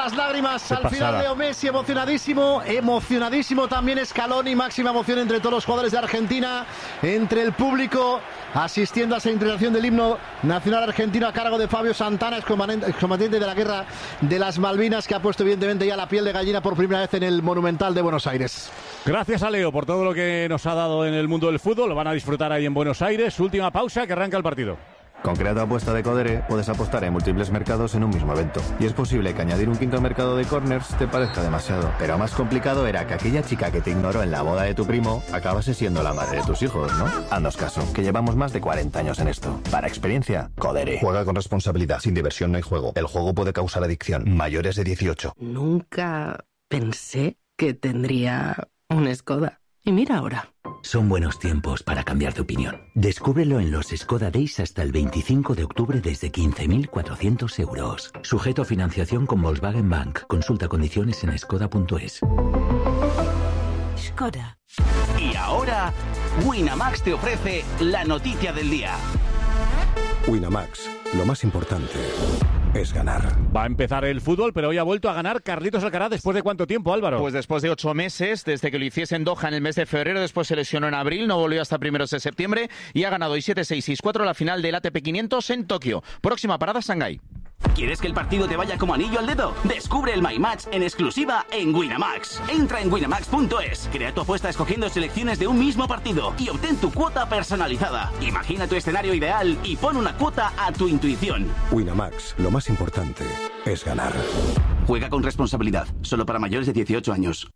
las lágrimas al final. Leo Messi emocionadísimo también Scaloni, máxima emoción entre todos los jugadores de Argentina, entre el público, asistiendo a esa interpretación del himno nacional argentino a cargo de Fabio Santana, excombatiente de la guerra de las Malvinas, que ha puesto evidentemente ya la piel de gallina por primera vez en el Monumental de Buenos Aires. Gracias a Leo por todo lo que nos ha dado en el mundo del fútbol. Lo van a disfrutar ahí en Buenos Aires. Última pausa, que arranca el partido. Con Crea tu apuesta de Codere puedes apostar en múltiples mercados en un mismo evento. Y es posible que añadir un quinto mercado de corners te parezca demasiado. Pero más complicado era que aquella chica que te ignoró en la boda de tu primo acabase siendo la madre de tus hijos, ¿no? Haznos caso, que llevamos más de 40 años en esto. Para experiencia, Codere. Juega con responsabilidad. Sin diversión no hay juego. El juego puede causar adicción. Mayores de 18. Nunca pensé que tendría un Skoda. Y mira ahora. Son buenos tiempos para cambiar de opinión. Descúbrelo en los Skoda Days hasta el 25 de octubre desde 15.400 euros. Sujeto a financiación con Volkswagen Bank. Consulta condiciones en skoda.es. Skoda. Y ahora, Winamax te ofrece la noticia del día. Winamax, lo más importante es ganar. Va a empezar el fútbol, pero hoy ha vuelto a ganar Carlitos Alcaraz. ¿Después de cuánto tiempo, Álvaro? Pues después de 8 meses, desde que lo hiciese en Doha en el mes de febrero, después se lesionó en abril, no volvió hasta primeros de septiembre y ha ganado hoy 7-6, 6-4 la final del ATP 500 en Tokio. Próxima parada, Shanghái. ¿Quieres que el partido te vaya como anillo al dedo? Descubre el My Match en exclusiva en Winamax. Entra en winamax.es, crea tu apuesta escogiendo selecciones de un mismo partido y obtén tu cuota personalizada. Imagina tu escenario ideal y pon una cuota a tu intuición. Winamax, lo más importante es ganar. Juega con responsabilidad, solo para mayores de 18 años.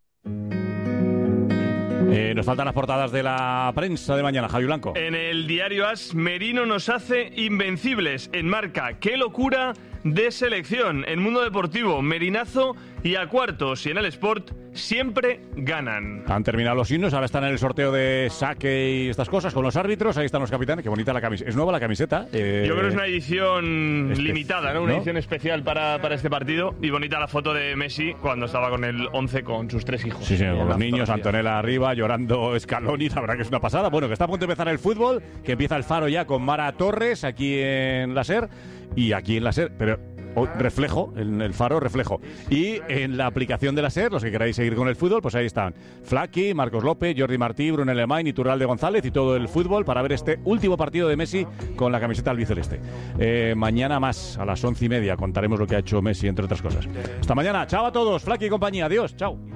Nos faltan las portadas de la prensa de mañana, Javi Blanco. En el diario AS, Merino nos hace invencibles. En Marca, qué locura de selección. En Mundo Deportivo, Merinazo y a cuartos. Y en el Sport, siempre ganan. Han terminado los himnos, ahora están en el sorteo de saque y estas cosas con los árbitros. Ahí están los capitanes. Qué bonita la camiseta. Es nueva la camiseta. Yo creo que es una edición limitada, ¿no? Una edición especial para este partido. Y bonita la foto de Messi cuando estaba con el 11 con sus 3 hijos. Sí, con los niños, Antonella arriba, llorando Scaloni. La verdad que es una pasada. Bueno, que está a punto de empezar el fútbol, que empieza el Faro ya con Mara Torres aquí en la SER y aquí en la SER, pero reflejo, en el Faro reflejo. Y en la aplicación de la SER, los que queráis seguir con el fútbol, pues ahí están Flaky, Marcos López, Jordi Martí, Brunel Lemain, Iturralde González y todo el fútbol para ver este último partido de Messi con la camiseta albiceleste. Mañana más, a las 11:30, contaremos lo que ha hecho Messi, entre otras cosas. Hasta mañana, chao a todos, Flaky y compañía, adiós, chao.